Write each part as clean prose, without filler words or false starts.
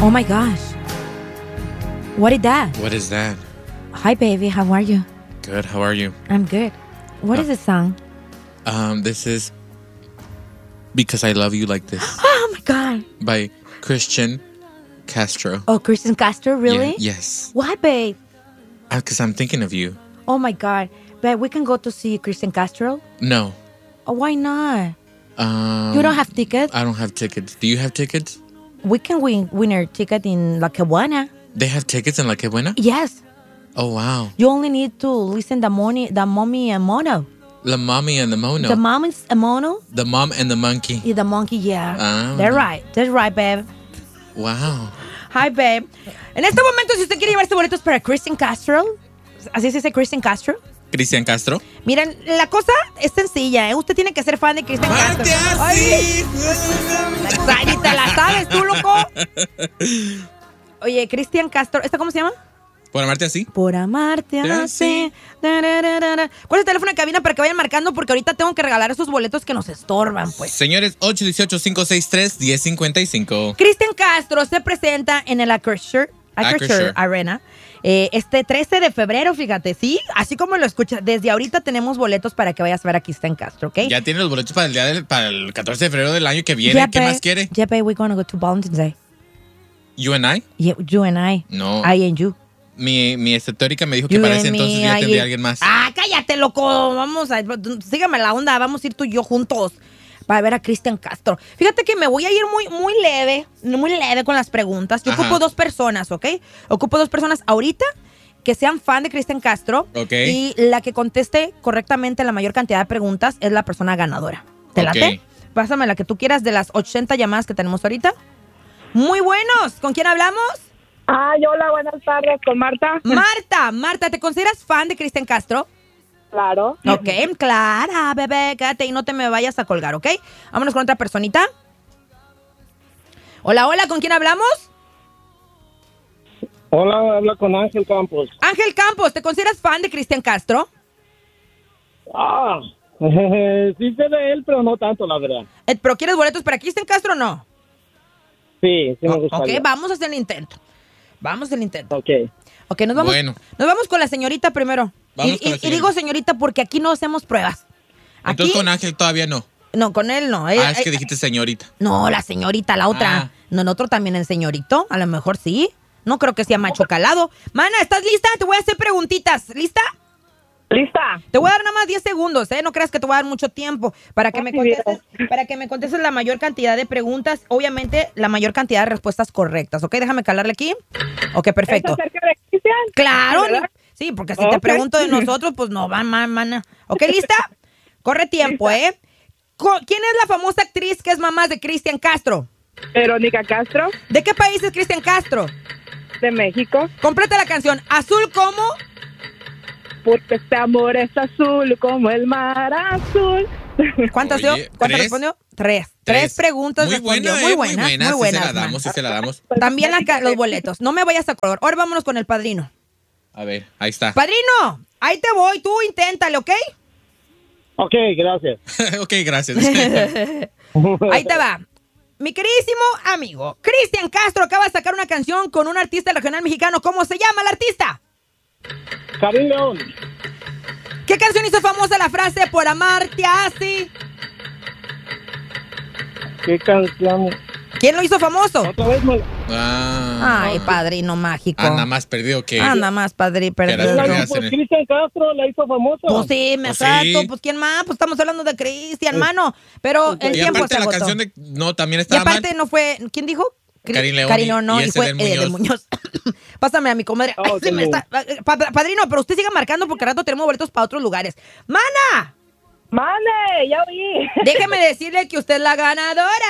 Oh my gosh. What is that? What is that? Hi, baby. How are you? Good. How are you? I'm good. What is this song? This is Because I Love You Like This Oh my God. by Christian Castro. Oh, Christian Castro, really? Yeah, yes. Why, babe? Because I'm thinking of you. Oh my God. Babe, we can go to see Christian Castro? No. Oh, why not? You don't have tickets? I don't have tickets. Do you have tickets? We can win our ticket in La Quebuena. They have tickets in La Que Buena? Yes. Oh, wow. You only need to listen the mommy and mono. La Mommy and the Mono. The mom is a mono. The Mom and the Monkey. Y the monkey, yeah. Ah. That's right. That's right, babe. Wow. Hi, babe. En este momento, si usted quiere llevarse boletos para Christian Castro, así se dice Christian Castro. Cristian Castro. Miren, la cosa es sencilla, ¿eh? Usted tiene que ser fan de Christian Castro. ¡Ay! Ni te la sabes tú, loco. Oye, Christian Castro, ¿esta cómo se llama? ¿Por amarte así? Por amarte así. ¿Cuál es el teléfono de cabina para que vayan marcando? Porque ahorita tengo que regalar esos boletos que nos estorban, pues. Señores, 818-563-1055. Christian Castro se presenta en el Acrisure Arena este 13 de febrero, fíjate, ¿sí? Así como lo escuchas, desde ahorita tenemos boletos para que vayas a ver a Christian Castro, ¿ok? Ya tiene los boletos para para el 14 de febrero del año que viene. ¿Qué más quiere? Yeah, babe, we're gonna go to Valentine's Day. ¿You and I? Yeah, you and I. No. I and you. Mi estética me dijo que You para ese and entonces me, ya I tendría and- alguien más. Ah, cállate, loco. Vamos a... Sígame la onda. Vamos a ir tú y yo juntos para ver a Christian Castro. Fíjate que me voy a ir muy leve con las preguntas. Yo Ajá. ocupo 2 personas, ¿ok? Ocupo 2 personas ahorita que sean fan de Christian Castro. Ok. Y la que conteste correctamente la mayor cantidad de preguntas es la persona ganadora. ¿Te Ok. late? Pásame la que tú quieras de las 80 llamadas que tenemos ahorita. Muy buenos. ¿Con quién hablamos? Hola, buenas tardes, con Marta. Marta, ¿te consideras fan de Christian Castro? Claro. Ok, Clara, bebé, quédate y no te me vayas a colgar, ¿ok? Vámonos con otra personita. Hola, ¿con quién hablamos? Hola, habla con Ángel Campos. Ángel Campos, ¿te consideras fan de Christian Castro? Sí sé de él, pero no tanto, la verdad. ¿Pero quieres boletos para Christian Castro o no? Sí me Ok, gustaría. vamos a hacer el intento. Ok. Ok, nos vamos, Bueno. nos vamos con la señorita primero. Vamos con la Y señorita. digo señorita porque aquí no hacemos pruebas. Aquí, Entonces con Ángel todavía no. no, con él no. Es que dijiste señorita. No, la señorita, la otra. Ah. No, el otro también el señorito. A lo mejor sí. No creo que sea macho calado. Mana, ¿estás lista? Te voy a hacer preguntitas. ¿Lista? ¿Lista? Te voy a dar nada más 10 segundos, ¿eh? No creas que te voy a dar mucho tiempo para que me contestes la mayor cantidad de preguntas. Obviamente, la mayor cantidad de respuestas correctas, ¿ok? Déjame calarle aquí. Ok, perfecto. ¿Es acerca de Cristian? Claro. ¿Verdad? Sí, porque si te Ok. pregunto de nosotros, pues no, mana. ¿Ok, lista? Corre tiempo, ¿eh? ¿Quién es la famosa actriz que es mamá de Christian Castro? Verónica Castro, ¿De qué país es Christian Castro? de México. Completa la canción. ¿Azul como? Porque este amor es azul como el mar azul. ¿Cuántas Oye, dio? ¿Cuántas 3. respondió? 3. 3 preguntas Muy respondió. buena, Muy buenas, muy buena. muy Sí buenas. se la man. damos, sí se la damos. También los boletos. No me vayas a color. Ahora vámonos con el padrino. A ver, ahí está. Padrino, ahí te voy. Tú inténtale, ¿ok? Ok, gracias. Ok, gracias. Ahí te va. Mi queridísimo amigo, Christian Castro acaba de sacar una canción con un artista regional mexicano. ¿Cómo se llama el artista? Karim León. ¿Qué canción hizo famosa la frase por amarte así? ¿Qué canción? ¿Quién lo hizo famoso? Otra vez me... Ay, padrino mágico. Anda más perdido que... Anda más, padre, Era perdido. la Pues Cristian Castro la hizo famosa. Pues sí, me Pues exacto. sí. Pues ¿quién más? Pues estamos hablando de Cristian, mano. Pero el Y tiempo aparte se la agotó. canción de... No, también Y estaba aparte mal. no fue... ¿Quién dijo? Karim León Karim León, no, y y fue ese del Muñoz. Pásame a mi comadre. Oh, Sí, me está- Padrino, pero usted siga marcando porque al rato tenemos boletos para otros lugares. ¡Mana! ¡Mane! ¡Ya oí! Déjeme decirle que usted es la ganadora.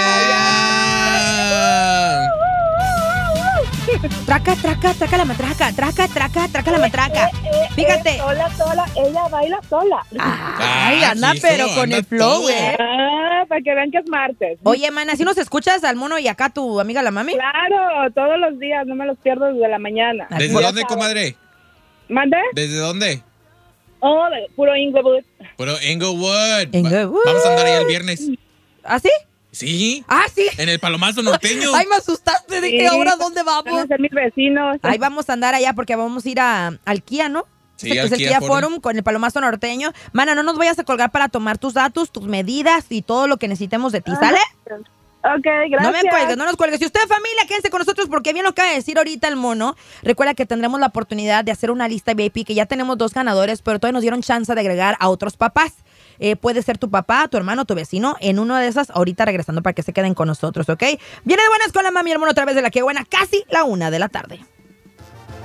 Traca la matraca, traca la matraca. Fíjate. Sola, ella baila sola. Ay, anda, hijo, pero con anda el flow, todo. ¿eh? Para que vean que es martes. Oye, mana, ¿sí nos escuchas al mono y acá tu amiga la mami? Claro, todos los días, no me los pierdo desde la mañana. ¿Desde Puro- dónde, comadre? ¿Mande? ¿Desde dónde? Oh, de puro Inglewood. Pero Inglewood. Inglewood. Vamos a andar ahí el viernes. ¿Ah, sí? Sí. Ah, sí. En el Palomazo Norteño. Ay, me asustaste. Dije, ¿ahora dónde Van vamos? a ser mis vecinos. Ahí vamos a andar allá porque vamos a ir al Kia, ¿no? Sí, Es al el Kia Kia Forum. Forum con el Palomazo Norteño. Mana, no nos vayas a colgar para tomar tus datos, tus medidas y todo lo que necesitemos de ti, ¿sale? Ok, gracias. No me cuelgues, no nos cuelgues. Si usted, familia, quédense con nosotros porque bien lo acaba de decir ahorita el mono. Recuerda que tendremos la oportunidad de hacer una lista VIP, que ya tenemos 2 ganadores, pero todavía nos dieron chance de agregar a otros papás. Puede ser tu papá, tu hermano, tu vecino, en uno de esas, ahorita regresando para que se queden con nosotros, ¿ok? Viene de buenas con la mami y el mono otra vez de La Que Buena, casi la 1 de la tarde.